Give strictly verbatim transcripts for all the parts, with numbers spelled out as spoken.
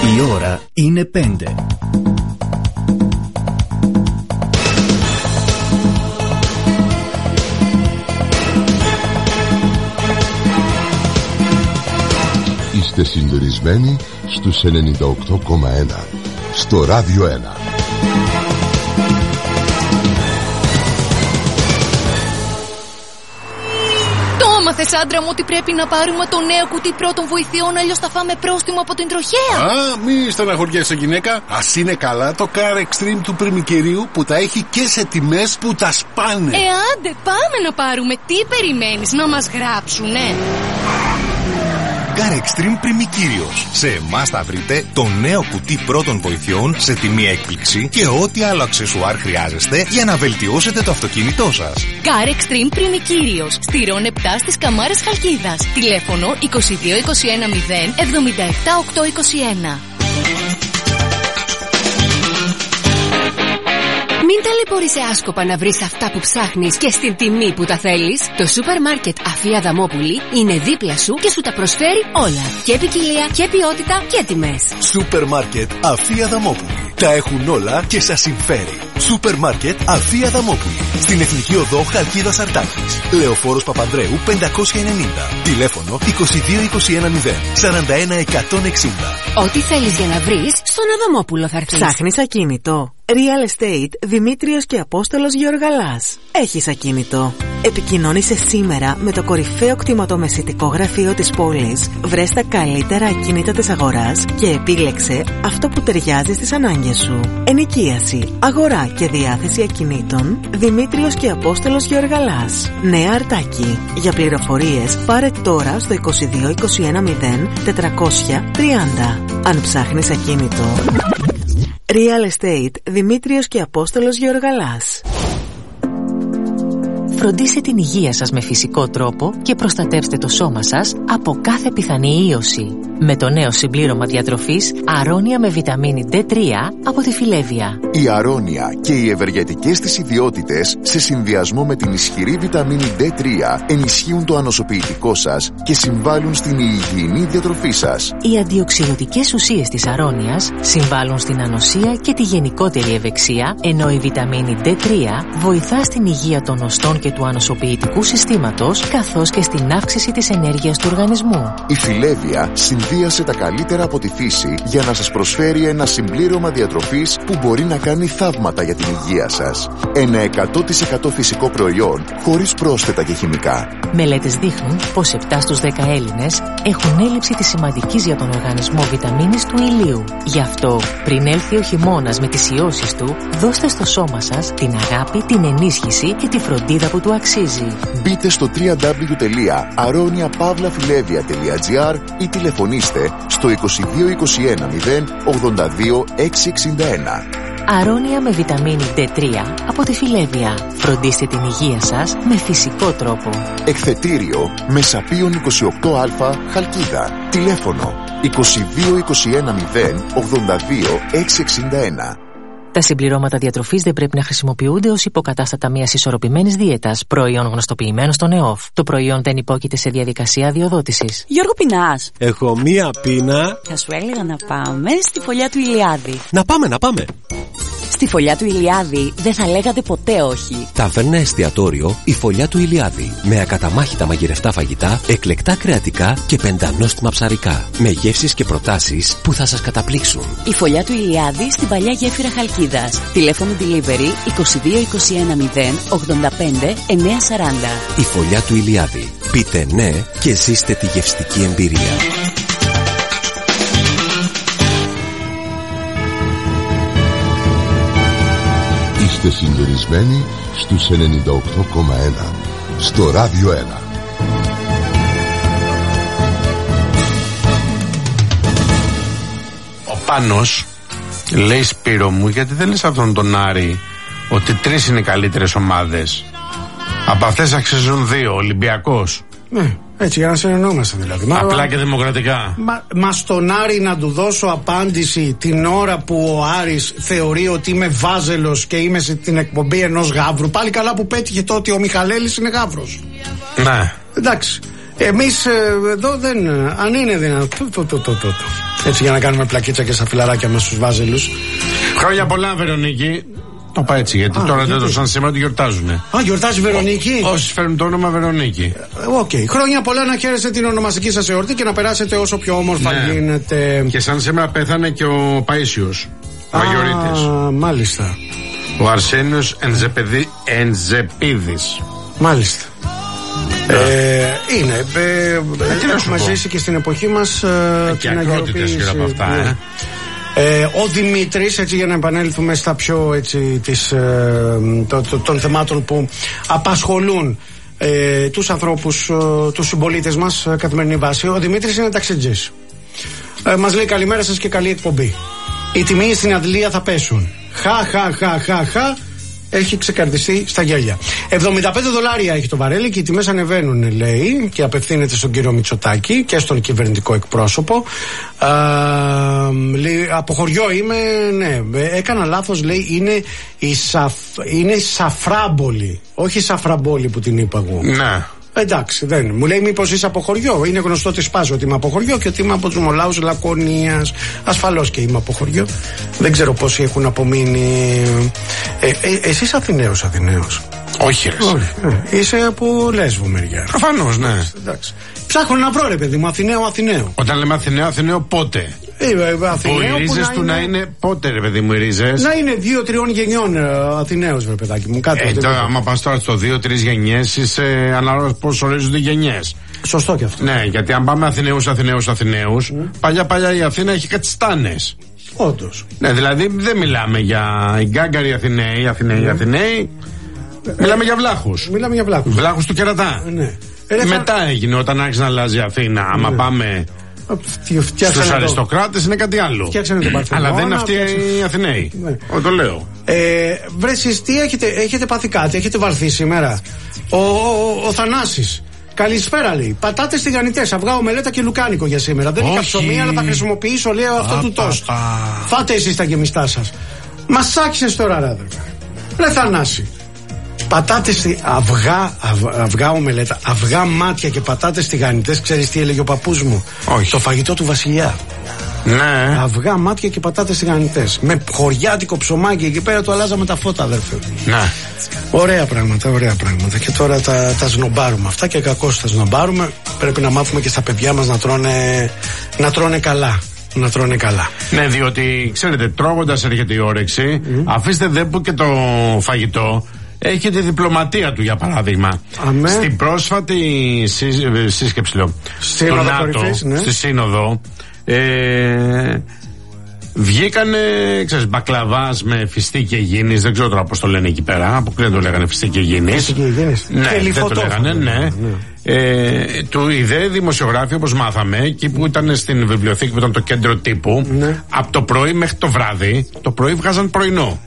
Η ώρα είναι πέντε. Είστε συντονισμένοι στους ενενήντα οκτώ κόμμα ένα στο Ράδιο ένα. Μάθες, άντρα μου, ότι πρέπει να πάρουμε το νέο κουτί πρώτων βοηθειών, αλλιώς θα φάμε πρόστιμο από την τροχέα. Α, μη στεναχωριέσαι, γυναίκα. Ας είναι καλά το Car Extreme του πριμικερίου που τα έχει και σε τιμές που τα σπάνε. Ε, άντε, πάμε να πάρουμε. Τι περιμένεις, να μας γράψουνε? Car Extreme Πριμικύριος. Σε εμάς θα βρείτε το νέο κουτί πρώτων βοηθειών σε τιμή έκπληξη και ό,τι άλλο αξεσουάρ χρειάζεστε για να βελτιώσετε το αυτοκίνητό σας. Car Extreme Πριμικύριος. Στη Ρον επτά στις Καμάρες Χαλκίδας. Τηλέφωνο είκοσι δύο είκοσι ένα μηδέν εβδομήντα επτά οκτακόσια είκοσι ένα. Μην ταλαιπωρείσαι άσκοπα να βρεις αυτά που ψάχνεις και στην τιμή που τα θέλεις. Το σούπερ μάρκετ Αφία Αδαμόπουλη είναι δίπλα σου και σου τα προσφέρει όλα. Και ποικιλία και ποιότητα και τιμές. Σούπερ μάρκετ Αφία Αδαμόπουλη. Τα έχουν όλα και σας συμφέρει. Σούπερ μάρκετ Αφία Αδαμόπουλη. Στην Εθνική Οδό Χαλκίδας Αρτάκης. Λεωφόρος Παπανδρέου πεντακόσια ενενήντα. Τηλέφωνο είκοσι δύο είκοσι ένα μηδέν σαράντα ένα εκατόν εξήντα. Ό,τι θέλεις για να βρεις, στον Αδαμόπουλο θα έρθεις. Ψάχνεις ακίνητο? Real Estate Δημήτριος και Απόστολος Γεωργαλάς. Έχεις ακίνητο? Επικοινώνησε σήμερα με το κορυφαίο κτηματομεσητικό γραφείο της πόλης. Βρες τα καλύτερα ακίνητα της αγοράς και επίλεξε αυτό που ταιριάζει στις ανάγκες σου. Ενοικίαση, αγορά και διάθεση ακινήτων. Δημήτριος και Απόστολος Γεωργαλάς. Νέα Αρτάκη. Για πληροφορίες πάρε τώρα στο είκοσι δύο είκοσι ένα μηδέν τετρακόσια τριάντα. Αν ψάχνεις ακίνητο, Real Estate Δημήτριος και Απόστολος Γεωργαλάς. Φροντίστε την υγεία σας με φυσικό τρόπο και προστατεύστε το σώμα σας από κάθε πιθανή ίωση. Με το νέο συμπλήρωμα διατροφής Αρώνια με βιταμίνη ντι τρία από τη Φιλέβια. Η Αρώνια και οι ευεργετικές της ιδιότητες σε συνδυασμό με την ισχυρή βιταμίνη ντι τρία ενισχύουν το ανοσοποιητικό σας και συμβάλλουν στην υγιεινή διατροφή σας. Οι αντιοξυδοτικές ουσίες της Αρώνιας συμβάλλουν στην ανοσία και τη γενικότερη ευεξία, ενώ η βιταμίνη ντι τρία βοηθά στην υγεία των οστών και του ανοσοποιητικού συστήματος, καθώς και στην αύξηση της ενέργειας του οργανισμού. Η Φιλέβια συνδύασε τα καλύτερα από τη φύση για να σας προσφέρει ένα συμπλήρωμα διατροφής που μπορεί να κάνει θαύματα για την υγεία σας. Ένα εκατό τοις εκατό φυσικό προϊόν χωρίς πρόσθετα και χημικά. Μελέτες δείχνουν πως επτά στους δέκα Έλληνες έχουν έλλειψη της σημαντικής για τον οργανισμό βιταμίνης του ηλίου. Γι' αυτό, πριν έλθει ο χειμώνας με τις ιώσεις του, δώστε στο σώμα σας την αγάπη, την ενίσχυση και τη φροντίδα που του αξίζει. Μπείτε στο double-u double-u double-u τελεία aronia pavla filevia τελεία gr ή τηλεφωνήστε στο είκοσι δύο είκοσι ένα μηδέν ογδόντα δύο εξακόσια εξήντα ένα. Αρώνια με βιταμίνη ντι τρία από τη Φιλέβια. Φροντίστε την υγεία σας με φυσικό τρόπο. Εκθετήριο Μεσαπίων είκοσι οκτώ α Χαλκίδα. Τηλέφωνο είκοσι δύο είκοσι ένα μηδέν ογδόντα δύο εξακόσια εξήντα ένα. Τα συμπληρώματα διατροφής δεν πρέπει να χρησιμοποιούνται ως υποκατάστατα μιας ισορροπημένης δίαιτας, προϊόν γνωστοποιημένο στον ΕΟΦ. Το προϊόν δεν υπόκειται σε διαδικασία αδειοδότησης. Γιώργο, πεινάς? Έχω μία πείνα. Θα σου έλεγα να πάμε στη φωλιά του Ηλιάδη. Να πάμε, να πάμε. Στη φωλιά του Ηλιάδη δεν θα λέγατε ποτέ όχι. Ταβέρνα εστιατόριο η Φωλιά του Ηλιάδη. Με ακαταμάχητα μαγειρευτά φαγητά, εκλεκτά κρεατικά και πεντανόστιμα ψαρικά. Με γεύσεις και προτάσεις που θα σας καταπλήξουν. Η Φωλιά του Ηλιάδη στην παλιά γέφυρα Χαλκίδας. Τηλέφωνο delivery είκοσι δύο είκοσι ένα μηδέν ογδόντα πέντε εννιακόσια σαράντα. Η Φωλιά του Ηλιάδη. Πείτε ναι και ζήστε τη γευστική εμπειρία. Είστε συντονισμένοι στους ενενήντα οκτώ κόμμα ένα στο Ράδιο ένα. Ο Πάνος λέει, Σπύρο μου, γιατί δεν λες αυτόν τον Άρη ότι τρεις είναι οι καλύτερες ομάδες? Από αυτές αξίζουν δύο, ο Ολυμπιακός. Ναι, έτσι για να συνεννόμαστε δηλαδή. Απλά μα, και δημοκρατικά. Μα, μα στον Άρη να του δώσω απάντηση την ώρα που ο Άρης θεωρεί ότι είμαι βάζελος και είμαι στην εκπομπή ενός γάβρου. Πάλι καλά που πέτυχε το ότι ο Μιχαλέλης είναι γάβρος. Ναι. Εντάξει. Εμείς εδώ δεν. Αν είναι δυνατό. Το, το, το, το, το. Έτσι για να κάνουμε πλακίτσα και στα φιλαράκια μας στους βάζελους. Χρόνια πολλά, Βερονίκη. Το πάει έτσι, γιατί α, τώρα γιατί? δεν το σαν σήμερα ότι γιορτάζουν. Α, γιορτάζει Βερονίκη. Όσοι φέρνουν το όνομα Βερονίκη. Οκ. Okay. Χρόνια πολλά να χαίρεστε την ονομαστική σας εορτή και να περάσετε όσο πιο όμορφα ναι. γίνεται. Και σαν σήμερα πέθανε και ο Παΐσιος. Ο Αγιορείτης. Α, μάλιστα. Ο Αρσένιος Ενζεπίδης. Μάλιστα. Ε, είναι. Ε, ε, έχουμε ζήσει και στην εποχή μας ε, και ακρότητες γύρω από αυτά. Ναι. Ε. Ε, ο Δημήτρης, έτσι για να επανέλθουμε στα πιο έτσι, τις, ε, το, το, των θεμάτων που απασχολούν ε, τους ανθρώπους, ε, τους συμπολίτες μας ε, καθημερινή βάση. Ο Δημήτρης είναι ταξιτζής. Ε, μας λέει καλημέρα σας και καλή εκπομπή. Οι τιμοί στην Αντλία θα πέσουν. Χα, χα, χα, χα, χα. Έχει ξεκαρδιστεί στα γέλια. εβδομήντα πέντε δολάρια έχει το βαρέλι και οι τιμές ανεβαίνουν, λέει, και απευθύνεται στον κύριο Μητσοτάκη και στον κυβερνητικό εκπρόσωπο. Α, λέει, από χωριό είμαι, ναι, έκανα λάθος, λέει, είναι η, σαφ, είναι η Σαφράμπολη, όχι η Σαφραμπόλη που την είπα εγώ. Ναι. Εντάξει, δεν. Μου λέει μήπως είσαι από χωριό. Είναι γνωστό ότι σπάζω ότι είμαι από χωριό και ότι είμαι από τους Μολάους Λακωνίας. Ασφαλώς και είμαι από χωριό. Δεν ξέρω πόσοι έχουν απομείνει. Ε, ε, εσείς Αθηναίος, Αθηναίος. Όχι, ρε. Ε, είσαι από Λέσβο μεριά. Προφανώς, ναι. Εντάξει. Ψάχνω να βρω, ρε παιδί μου, Αθηναίο, Αθηναίο. Όταν λέμε Αθηναίο, Αθηναίο πότε. Ε, ε, Αθηναίο, που οι ρίζες του να είναι... να είναι πότε, ρε παιδί μου, οι ρίζες. Να είναι δύο-τριών γενιών ε, Αθηναίος, ρε παιδάκι μου. Κάτι ε, τώρα, άμα πας τώρα στο δύο-τρεις γενιές, είσαι ανάλογα πώς ορίζονται οι γενιές. Σωστό και αυτό. Ναι, γιατί αν πάμε Αθηναίους, Αθηναίους, Αθηναίους, mm. παλιά-παλιά η Αθήνα έχει κάτι στάνες. Όντως. Ναι, δηλαδή δεν μιλάμε για οι γκάγκαροι Αθηναίοι, Αθηναίοι, mm. Αθηναίοι. Μιλάμε για βλάχους. Μιλάμε για βλάχους. Βλάχους του κερατά. Ναι. Μετά έγινε όταν άρχισε να αλλάζει η Αθήνα. Ναι. Άμα πάμε στους αριστοκράτες είναι κάτι άλλο. Αλλά δεν είναι αυτοί οι Αθηναίοι. Ναι. Ο, το λέω. Ε, βρε εσείς τι έχετε, έχετε πάθει κάτι, έχετε βαρθεί σήμερα. Ο, ο, ο, ο Θανάσης. Καλησπέρα, λέει. Πατάτες τηγανιτές, αυγά, ομελέτα και λουκάνικο για σήμερα. Δεν είχα ψωμί, αλλά θα χρησιμοποιήσω, λέει, αυτό του τόστ. Φάτε εσείς τα γεμιστά σας. Μας άξιες τώρα, ρε αδερφέ. Ρε Θανάση. Πατάτες, αυγά, αυ, αυγά ομελέτα, αυγά μάτια και πατάτες τηγανιτές. Ξέρεις τι έλεγε ο παππούς μου? Όχι. Το φαγητό του βασιλιά. Ναι. Αυγά μάτια και πατάτες τηγανιτές. Με χωριάτικο ψωμάκι εκεί πέρα του αλλάζαμε τα φώτα, αδερφέ. Ναι. Ωραία πράγματα, ωραία πράγματα. Και τώρα τα, τα σνομπάρουμε αυτά και κακώς τα σνομπάρουμε. Πρέπει να μάθουμε και στα παιδιά μας να τρώνε, να τρώνε καλά. Να τρώνε καλά. Ναι, διότι ξέρετε, τρώγοντας έρχεται η όρεξη. Mm. Αφήστε δε που και το φαγητό έχει τη διπλωματία του, για παράδειγμα. Αμέ. Στην πρόσφατη σύ, σύσκεψη, λέω, Σύνοδο στο ΝΑΤΟ, κορυφής, ναι. στη Σύνοδο, ε, βγήκανε, ξέρεις, μπακλαβάς με φιστί και γίνης. Δεν ξέρω τώρα πώς το λένε εκεί πέρα. Αποκλείεται το λέγανε φιστί και γίνης. Φιστί και γίνης. Ναι, και δεν το λέγανε, ναι. ναι. Ε, του ιδέε δημοσιογράφοι, όπως μάθαμε, εκεί που ήταν στην βιβλιοθήκη που ήταν το κέντρο τύπου, ναι. από το πρωί μέχρι το βράδυ, το πρωί βγάζαν πρωινό.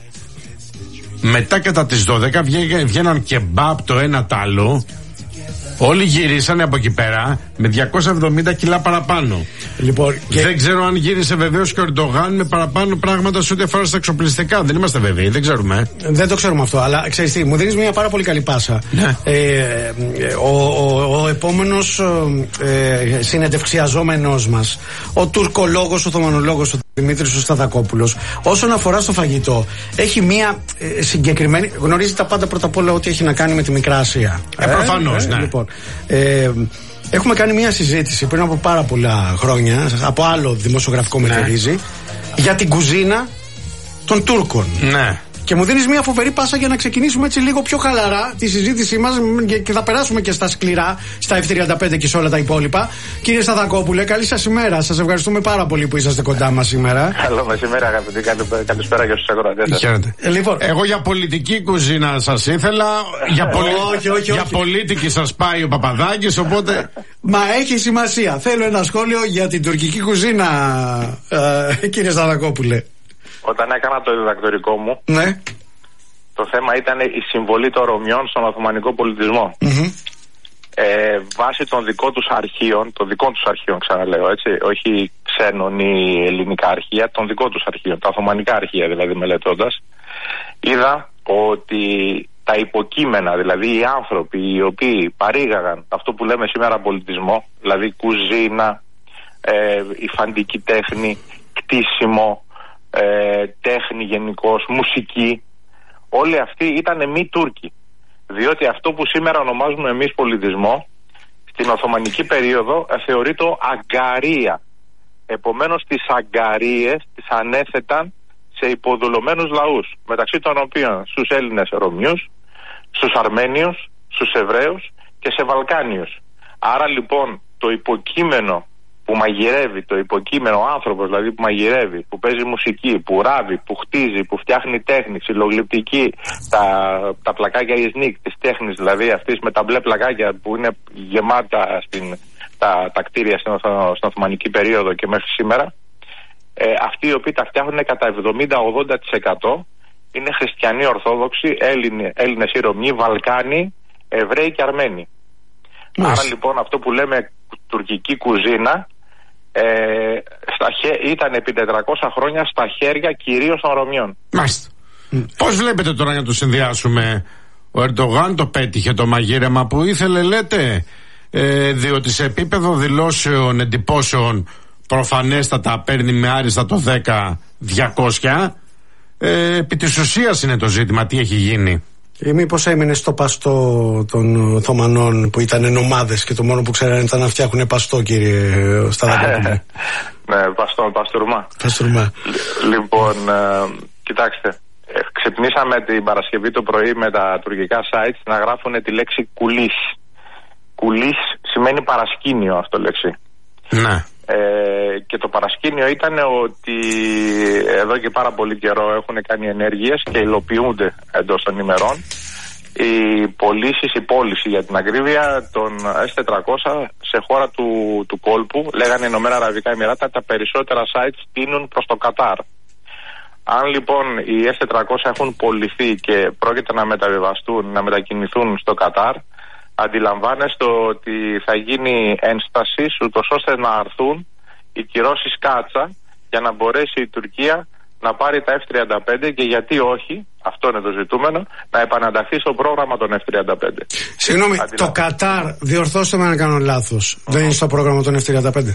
Μετά κατά τις δώδεκα βγαίναν κεμπάπ το ένα τ' άλλο. Όλοι γυρίσανε από εκεί πέρα με διακόσια εβδομήντα κιλά παραπάνω. Λοιπόν, και... Δεν ξέρω αν γύρισε βεβαίως και ο Ερντογάν με παραπάνω πράγματα σε ό,τι αφορά στα εξοπλιστικά. Δεν είμαστε βέβαιοι, δεν ξέρουμε. Δεν το ξέρουμε αυτό, αλλά ξέρεις τι, μου δίνεις μια πάρα πολύ καλή πάσα. Ναι. Ε, ο, ο, ο επόμενος ε, συνεντευξιαζόμενος μας, ο τουρκολόγος, ο θωμανολόγος, ο Δημήτρης ο Σταθακόπουλος, όσον αφορά στο φαγητό, έχει μια ε, συγκεκριμένη. Γνωρίζει τα πάντα πρώτα απ' όλα ό,τι έχει να κάνει με τη Μικρά Ασία. Ε, προφανώς, ε, ναι. Λοιπόν, ε, έχουμε κάνει μια συζήτηση πριν από πάρα πολλά χρόνια, από άλλο δημοσιογραφικό μετερίζει, ναι. για την κουζίνα των Τούρκων. Ναι. Και μου δίνεις μια φοβερή πάσα για να ξεκινήσουμε έτσι λίγο πιο χαλαρά τη συζήτησή μας και θα περάσουμε και στα σκληρά, στα εφ τριάντα πέντε και σε όλα τα υπόλοιπα. Κύριε Σταθακόπουλε, καλή σας ημέρα. Σας ευχαριστούμε πάρα πολύ που είσαστε κοντά μας σήμερα. Καλό μεσημέρα, αγαπητοί. Καλησπέρα για τους ακροατές. Χαίρετε. Ε, λοιπόν. Εγώ για πολιτική κουζίνα σας ήθελα. Για, πολι... όχι, όχι, για όχι. πολίτικη σας πάει ο Παπαδάκης, οπότε. Μα έχει σημασία. Θέλω ένα σχόλιο για την τουρκική κουζίνα, ε, κύριε Σταθακόπουλε. Όταν έκανα το διδακτορικό μου, ναι. το θέμα ήταν η συμβολή των Ρωμιών στον Οθωμανικό πολιτισμό. Mm-hmm. Ε, βάσει των δικών τους αρχείων, των δικών τους αρχείων ξαναλέω έτσι, όχι ξένων ή ελληνικά αρχεία, των δικών τους αρχείων, τα Οθωμανικά αρχεία δηλαδή μελετώντας, είδα ότι τα υποκείμενα, δηλαδή οι άνθρωποι οι οποίοι παρήγαγαν αυτό που λέμε σήμερα πολιτισμό, δηλαδή κουζίνα, ε, υφαντική τέχνη, κτίσιμο, ε, τέχνη γενικώς, μουσική, όλοι αυτοί ήταν μη Τούρκοι. Διότι αυτό που σήμερα ονομάζουμε εμείς πολιτισμό, στην Οθωμανική περίοδο ε, θεωρείται αγκαρία. Επομένως τις αγκαρίες τις ανέθεταν σε υποδουλωμένους λαούς, μεταξύ των οποίων στους Έλληνες Ρωμιούς, στους Αρμένιους, στους Εβραίους και σε Βαλκάνιους. Άρα λοιπόν το υποκείμενο που μαγειρεύει, το υποκείμενο άνθρωπος δηλαδή που μαγειρεύει, που παίζει μουσική, που ράβει, που χτίζει, που φτιάχνει τέχνη, ξυλογλυπτική, τα, τα πλακάκια Ισνίκ της τέχνης δηλαδή αυτής με τα μπλε πλακάκια που είναι γεμάτα στην, τα, τα κτίρια στην, στην Οθωμανική περίοδο και μέχρι σήμερα, ε, αυτοί οι οποίοι τα φτιάχνουν κατά εβδομήντα με ογδόντα τοις εκατό είναι χριστιανοί Ορθόδοξοι, Έλληνες, Έλληνες ή Ρωμιοί, Βαλκάνοι, Εβραίοι και Αρμένοι. Μάλιστα. Άρα λοιπόν αυτό που λέμε τουρκική κουζίνα ε, στα, ήταν επί τετρακόσια χρόνια στα χέρια κυρίως των Ρωμιών. Μάλιστα. Mm. Πώς βλέπετε τώρα να το συνδυάσουμε? Ο Ερντογάν το πέτυχε το μαγείρεμα που ήθελε, λέτε, ε, διότι σε επίπεδο δηλώσεων, εντυπώσεων προφανέστατα παίρνει με άριστα το δέκα διακόσια. Ε, επί της ουσίας είναι το ζήτημα, τι έχει γίνει. Ή μήπως έμεινε στο παστό των Οθωμανών που ήταν νομάδες και το μόνο που ξέρανε ήταν να φτιάχνουν παστό, κύριε Σταδακόπουλε? Ναι, παστό, παστούρμα. Παστούρμα. Λοιπόν, ε, κοιτάξτε, ε, ξυπνήσαμε την Παρασκευή το πρωί με τα τουρκικά sites να γράφουν τη λέξη κουλής. Κουλής σημαίνει παρασκήνιο αυτό λέξη. Ναι. Ε, και το παρασκήνιο ήταν ότι εδώ και πάρα πολύ καιρό έχουν κάνει ενέργειες και υλοποιούνται εντός των ημερών οι πωλήσεις, η πώληση για την ακρίβεια των ες τετρακόσια σε χώρα του, του κόλπου, λέγανε Ηνωμένα Αραβικά Εμιράτα, τα περισσότερα sites τείνουν προς το Κατάρ. Αν λοιπόν οι ες τετρακόσια έχουν πωληθεί και πρόκειται να μεταβιβαστούν, να μετακινηθούν στο Κατάρ, αντιλαμβάνεστε ότι θα γίνει ένσταση ούτως ώστε να αρθούν οι κυρώσεις κάτσα για να μπορέσει η Τουρκία να πάρει τα εφ τριάντα πέντε και γιατί όχι, αυτό είναι το ζητούμενο, να επανανταχθεί στο πρόγραμμα των εφ τριάντα πέντε. Συγγνώμη, Αντιλα... το Κατάρ, διορθώστε με αν κάνω λάθος, uh-huh. δεν είναι στο πρόγραμμα των εφ τριάντα πέντε.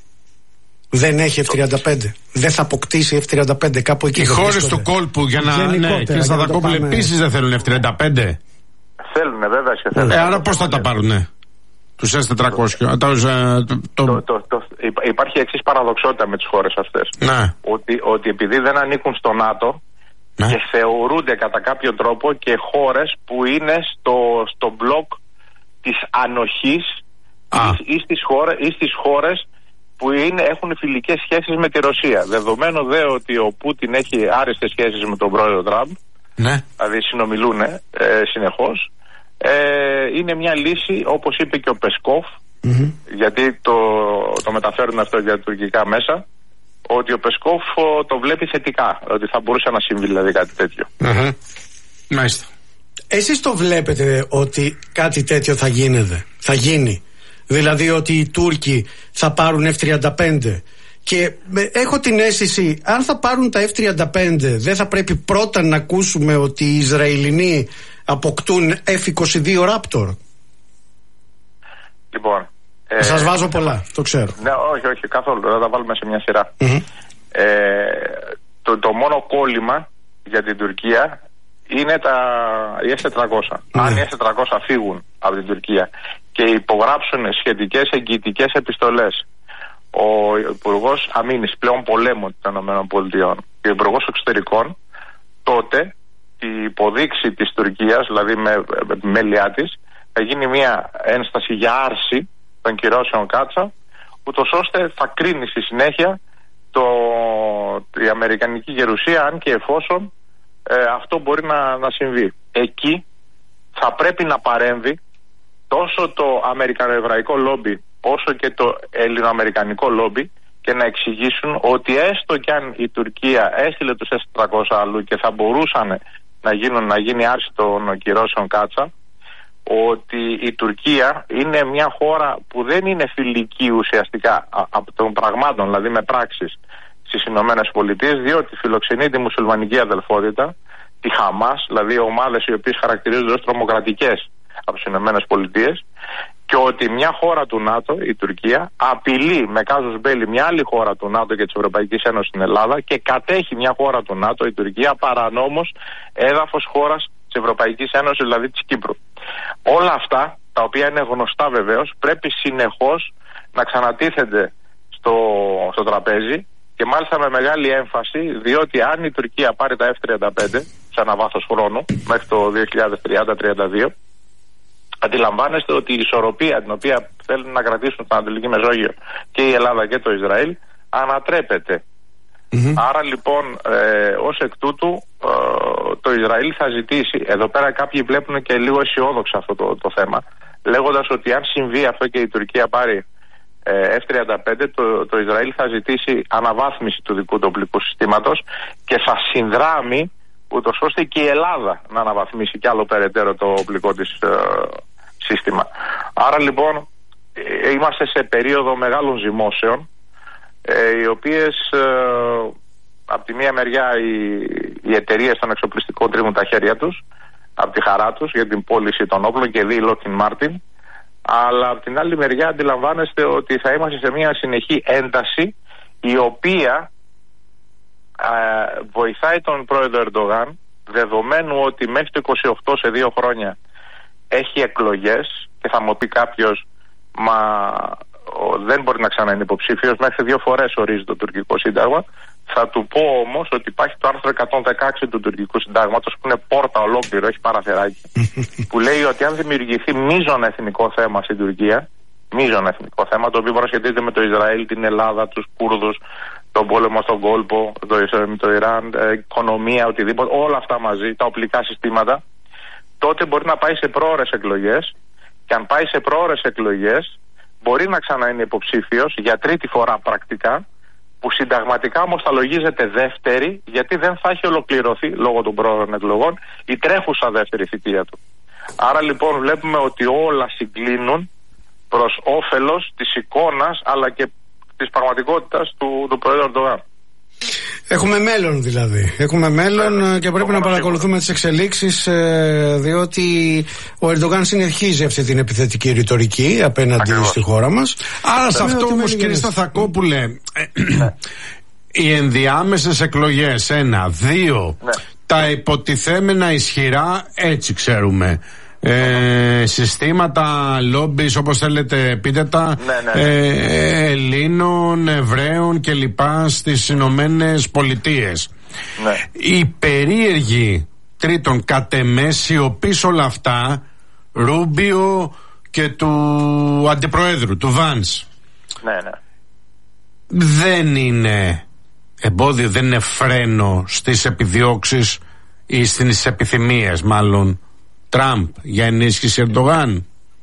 Δεν έχει εφ τριάντα πέντε. Δεν θα αποκτήσει εφ τριάντα πέντε κάπου εκεί. Οι χώρες του κόλπου για να. Ναι, και στα Σταδακόπουλε επίσης δεν θέλουν εφ τριάντα πέντε. Θέλουν, βέβαια και θέλουν. Ε, άρα πώς θα τα πάρουνε τους ες τετρακόσια? Το, το, το, το, το, υπάρχει εξής παραδοξότητα με τις χώρες αυτές. Ναι. Ότι, ότι επειδή δεν ανήκουν στο ΝΑΤΟ, ναι, και θεωρούνται κατά κάποιο τρόπο και χώρες που είναι στο, στο μπλοκ της ανοχής ή στις, χώρες, ή στις χώρες που είναι, έχουν φιλικές σχέσεις με τη Ρωσία. Δεδομένου δε ότι ο Πούτιν έχει άριστες σχέσεις με τον πρόεδρο Τραμπ, ναι, δηλαδή συνομιλούν ε, συνεχώς, ε, είναι μια λύση, όπως είπε και ο Πεσκόφ, mm-hmm. γιατί το, το μεταφέρουν αυτό για τουρκικά μέσα, ότι ο Πεσκόφ το βλέπει θετικά, ότι θα μπορούσε να συμβεί δηλαδή κάτι τέτοιο. Mm-hmm. Μάλιστα. Εσείς το βλέπετε ότι κάτι τέτοιο θα γίνεται, θα γίνει? Δηλαδή ότι οι Τούρκοι θα πάρουν εφ τριάντα πέντε και έχω την αίσθηση, αν θα πάρουν τα εφ τριάντα πέντε, δεν θα πρέπει πρώτα να ακούσουμε ότι οι Ισραηλινοί αποκτούν εφ είκοσι δύο Raptor? Λοιπόν, ε, σας βάζω πολλά, το ξέρω. Ναι, όχι, όχι, καθόλου, θα τα βάλουμε σε μια σειρά. Mm-hmm. Ε, το, το μόνο κόλλημα για την Τουρκία είναι τα οι ες τετρακόσια. Mm. Αν οι ες τετρακόσια φύγουν από την Τουρκία και υπογράψουν σχετικές εγγυητικές επιστολές ο Υπουργός Αμήνης πλέον πολέμων των ΗΠΑ και ο Υπουργός Εξωτερικών, τότε η υποδείξη της Τουρκίας, δηλαδή με μέλειά της, θα γίνει μια ένσταση για άρση των κυρώσεων κάτσα, ούτως ώστε θα κρίνει στη συνέχεια το, η Αμερικανική γερουσία, αν και εφόσον ε, αυτό μπορεί να, να συμβεί. Εκεί θα πρέπει να παρέμβει τόσο το αμερικανοεβραϊκό λόμπι όσο και το ελληνοαμερικανικό λόμπι και να εξηγήσουν ότι έστω κι αν η Τουρκία έστειλε τους ες τετρακόσια αλλού και θα μπορούσαν να, γίνουν, να γίνει άρση των κυρώσεων κάτσα, ότι η Τουρκία είναι μια χώρα που δεν είναι φιλική ουσιαστικά από των πραγμάτων, δηλαδή με πράξεις, στις Ηνωμένες Πολιτείες, διότι φιλοξενεί τη μουσουλμανική αδελφότητα, τη Χαμάς, δηλαδή ομάδες οι οποίες χαρακτηρίζονται ως τρομοκρατικές από τις Ηνωμένες Πολιτείες, και ότι μια χώρα του ΝΑΤΟ, η Τουρκία, απειλεί με κάζους μπέλι μια άλλη χώρα του ΝΑΤΟ και της Ευρωπαϊκής Ένωσης στην Ελλάδα και κατέχει μια χώρα του ΝΑΤΟ, η Τουρκία, παρανόμως έδαφος χώρας της Ευρωπαϊκής Ένωσης, δηλαδή της Κύπρου. Όλα αυτά, τα οποία είναι γνωστά βεβαίως, πρέπει συνεχώς να ξανατίθενται στο, στο τραπέζι, και μάλιστα με μεγάλη έμφαση, διότι αν η Τουρκία πάρει τα εφ τριάντα πέντε σε ένα βάθος χρόνου μέχρι το δύο χιλιάδες τριάντα τριάντα δύο, αντιλαμβάνεστε ότι η ισορροπία την οποία θέλουν να κρατήσουν στην Ανατολική Μεσόγειο και η Ελλάδα και το Ισραήλ ανατρέπεται. Mm-hmm. Άρα λοιπόν ε, ως εκ τούτου ε, το Ισραήλ θα ζητήσει, εδώ πέρα κάποιοι βλέπουν και λίγο αισιόδοξα αυτό το, το θέμα, λέγοντας ότι αν συμβεί αυτό και η Τουρκία πάρει εφ τριάντα πέντε, το, το Ισραήλ θα ζητήσει αναβάθμιση του δικού του οπλικού συστήματος και θα συνδράμει ούτως ώστε και η Ελλάδα να αναβαθμίσει κι άλλο περαιτέρω το οπλικό της ε, σύστημα. Άρα λοιπόν ε, είμαστε σε περίοδο μεγάλων ζυμώσεων, ε, οι οποίες ε, από τη μία μεριά οι, οι εταιρείες των εξοπλιστικών τρίβουν τα χέρια τους από τη χαρά τους για την πώληση των όπλων, και δει η Lockheed Martin, αλλά από την άλλη μεριά αντιλαμβάνεστε ότι θα είμαστε σε μια συνεχή ένταση, η οποία ε, βοηθάει τον πρόεδρο Ερντογάν, δεδομένου ότι μέχρι το είκοσι οκτώ, σε δύο χρόνια, έχει εκλογές, και θα μου πει κάποιος, μα ο, δεν μπορεί να ξανά είναι υποψήφιος, μέχρι δύο φορές ορίζει το τουρκικό σύνταγμα. Θα του πω όμως ότι υπάρχει το άρθρο εκατόν δεκαέξι του τουρκικού συντάγματος, που είναι πόρτα ολόκληρο, έχει παραθεράκι, που λέει ότι αν δημιουργηθεί μείζον εθνικό θέμα στην Τουρκία, μείζον εθνικό θέμα, το οποίο προσχετίζεται με το Ισραήλ, την Ελλάδα, τους Κούρδους, τον πόλεμο στον κόλπο, το, το Ιράν, ε, οικονομία, οτιδήποτε, όλα αυτά μαζί, τα οπλικά συστήματα, τότε μπορεί να πάει σε πρόωρες εκλογές, και αν πάει σε πρόωρες εκλογές μπορεί να ξανά είναι υποψήφιος για τρίτη φορά πρακτικά, που συνταγματικά όμως θα λογίζεται δεύτερη, γιατί δεν θα έχει ολοκληρωθεί λόγω των πρόωρων εκλογών η τρέχουσα δεύτερη θητεία του. Άρα λοιπόν βλέπουμε ότι όλα συγκλίνουν προς όφελος της εικόνας αλλά και της πραγματικότητας του, του Προέδρου Ερντογάν. Έχουμε μέλλον δηλαδή. Έχουμε μέλλον ε, και πρέπει να παρακολουθούμε τις εξελίξεις, ε, διότι ο Ερντογάν συνεχίζει αυτή την επιθετική ρητορική απέναντι Ακριβώς. στη χώρα μας. Άρα σε αυτό όμως, κύριε Σταθακόπουλε, ναι. οι ενδιάμεσες εκλογές, ένα, δύο, ναι. τα υποτιθέμενα ισχυρά, έτσι ξέρουμε, Ε, συστήματα λόμπις, όπως θέλετε πείτε τα, ναι, ναι, ναι. Ε, Ελλήνων, Εβραίων και λοιπά στις Ηνωμένες Πολιτείες, ναι. οι περίεργοι τρίτον κατ' εμέ σιωπής όλα αυτά Ρούμπιο και του αντιπροέδρου του Βάνς, ναι, ναι. δεν είναι εμπόδιο, δεν είναι φρένο στις επιδιώξεις ή στις επιθυμίες μάλλον Τραμπ για ενίσχυση Ερντογάν?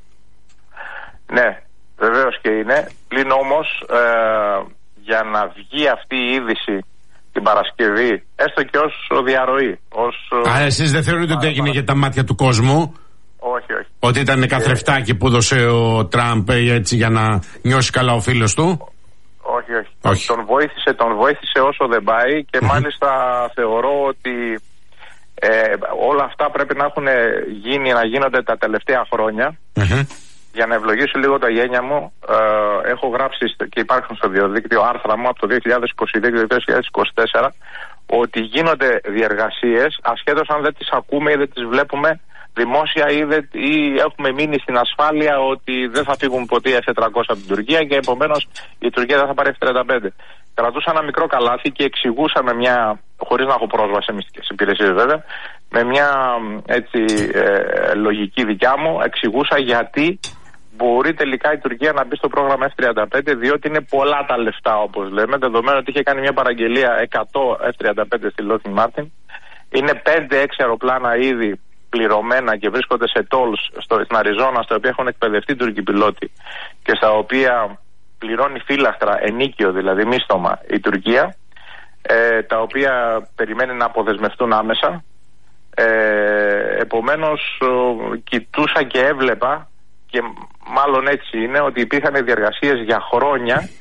Ναι, βεβαίως και είναι. Πλην όμως ε, για να βγει αυτή η είδηση την Παρασκευή, έστω και ως διαρροή, ως, Α, εσείς δεν θεωρείτε ότι έγινε για τα μάτια του κόσμου? Όχι, όχι. Ότι ήταν καθρεφτάκι που έδωσε ο Τραμπ έτσι για να νιώσει καλά ο φίλος του? Όχι, όχι. όχι. Τον βοήθησε, τον βοήθησε όσο δεν πάει, και μάλιστα θεωρώ ότι Ε, όλα αυτά πρέπει να έχουν γίνει, να γίνονται τα τελευταία χρόνια. Mm-hmm. Για να ευλογήσω λίγο τα γένια μου, ε, έχω γράψει και υπάρχουν στο διαδίκτυο άρθρα μου από το δύο χιλιάδες είκοσι δύο και το δύο χιλιάδες είκοσι τέσσερα ότι γίνονται διεργασίες, ασχέτως αν δεν τις ακούμε ή δεν τις βλέπουμε δημόσια, ή, δεν, ή έχουμε μείνει στην ασφάλεια ότι δεν θα φύγουν ποτέ εφ τετρακόσια από την Τουρκία και επομένως η Τουρκία δεν θα πάρει εφ τριάντα πέντε. Κρατούσα ένα μικρό καλάθι και εξηγούσα με μια, χωρίς να έχω πρόσβαση σε μυστικές υπηρεσίες βέβαια, με μια έτσι ε, λογική δικιά μου, εξηγούσα γιατί μπορεί τελικά η Τουρκία να μπει στο πρόγραμμα εφ τριάντα πέντε, διότι είναι πολλά τα λεφτά, όπως λέμε, δεδομένου ότι είχε κάνει μια παραγγελία εκατό εφ τριάντα πέντε στη Lockheed Martin. Είναι πέντε έξι αεροπλάνα ήδη πληρωμένα και βρίσκονται σε tolls στην Αριζόνα, στα οποία έχουν εκπαιδευτεί Τούρκοι πιλότοι και στα οποία πληρώνει φύλαχτρα, ενίκιο δηλαδή, μίστομα η Τουρκία, ε, τα οποία περιμένει να αποδεσμευτούν άμεσα. Ε, επομένως ε, κοιτούσα και έβλεπα, και μάλλον έτσι είναι, ότι υπήρχαν διεργασίες για χρόνια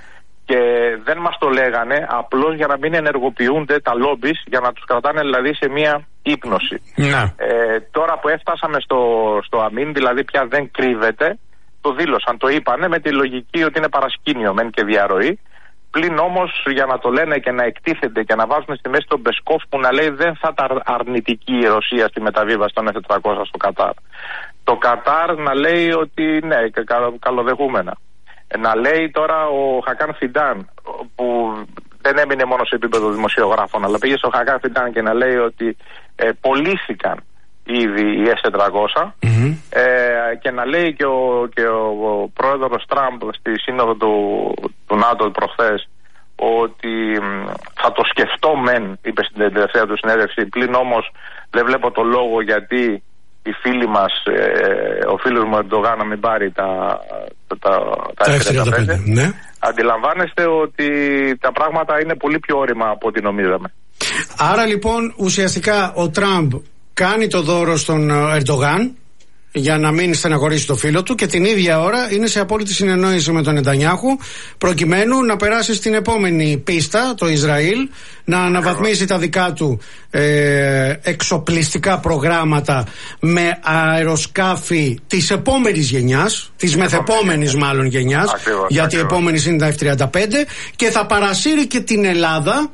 Και δεν μας το λέγανε απλώς για να μην ενεργοποιούνται τα λόμπις, για να τους κρατάνε δηλαδή σε μια ύπνωση. Ναι. Ε, τώρα που έφτασαμε στο, στο αμήν, δηλαδή πια δεν κρύβεται, το δήλωσαν, το είπανε με τη λογική ότι είναι παρασκήνιο μεν και διαρροή. Πλην όμως για να το λένε και να εκτίθενται και να βάζουν στη μέση τον Πεσκόφ που να λέει δεν θα τα αρνητική η Ρωσία στη μεταβίβαση των εφ τετρακόσια στο Κατάρ. Το Κατάρ να λέει ότι ναι, καλοδεχούμενα. Να λέει τώρα ο Χακάν Φιντάν, που δεν έμεινε μόνο σε επίπεδο δημοσιογράφων, αλλά πήγε στο Χακάν Φιντάν και να λέει ότι ε, πωλήθηκαν ήδη οι ες τετρακόσια, mm-hmm. ε, και να λέει και ο, και ο, ο πρόεδρος Τραμπ στη σύνοδο του, του ΝΑΤΟ προχθές ότι μ, θα το σκεφτώ μεν, είπε στην τελευταία του συνέντευξη, πλην όμως δεν βλέπω το λόγο γιατί οι φίλοι μας, ε, ο φίλος μου Ερντογάν να μην πάρει τα, τα, τα, τα εφ τριάντα πέντε. Ναι. Αντιλαμβάνεστε ότι τα πράγματα είναι πολύ πιο όρημα από ό,τι νομίζαμε. Άρα λοιπόν ουσιαστικά ο Τραμπ κάνει το δώρο στον Ερντογάν για να μην στεναχωρήσει το φίλο του και την ίδια ώρα είναι σε απόλυτη συνεννόηση με τον Νετανιάχου προκειμένου να περάσει στην επόμενη πίστα, το Ισραήλ, να αναβαθμίσει τα δικά του ε, εξοπλιστικά προγράμματα με αεροσκάφη της επόμενης γενιάς, της μεθεπόμενης μάλλον γενιάς, ακριβώς, γιατί η επόμενη είναι τα εφ τριάντα πέντε, και θα παρασύρει και την Ελλάδα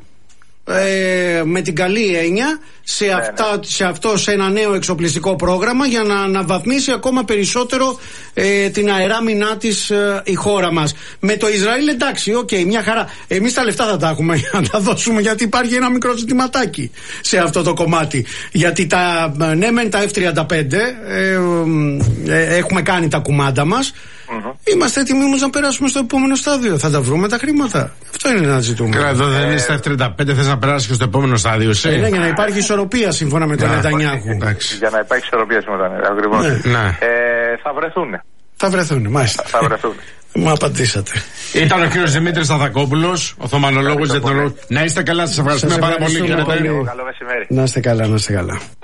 Ε, με την καλή έννοια σε, ναι, αυτά, ναι. σε αυτό σε ένα νέο εξοπλιστικό πρόγραμμα για να αναβαθμίσει ακόμα περισσότερο ε, την αεράμινά της ε, η χώρα μας. Με το Ισραήλ εντάξει, οκ, okay, μια χαρά. Εμείς τα λεφτά θα τα έχουμε για να τα δώσουμε, γιατί υπάρχει ένα μικρό ζητηματάκι σε αυτό το κομμάτι. Γιατί τα, ναι μεν τα εφ τριάντα πέντε ε, ε, έχουμε κάνει τα κουμάντα μας. Mm-hmm. Είμαστε έτοιμοι όμως να περάσουμε στο επόμενο στάδιο. Θα τα βρούμε τα χρήματα. Αυτό είναι να ζητούμε. Καλά, εδώ δεν είναι στα εφ τριάντα πέντε, θες να περάσεις και στο επόμενο στάδιο. Ε, ναι, για να υπάρχει ισορροπία σύμφωνα με τον Νετανιάχου. Για να υπάρχει ισορροπία σύμφωνα με τον Νετανιάχου. Ακριβώς. Ναι. Ναι. Ε, θα βρεθούν. Θα βρεθούν, μάλιστα. Θα βρεθούν. Μου απαντήσατε. Ήταν ο κύριος Δημήτρης Σταθακόπουλος, ο Οθωμανολόγος. Να είστε καλά, σας ευχαριστούμε πάρα πολύ. Καλό μεσημέρι. Να είστε καλά, να είστε καλά.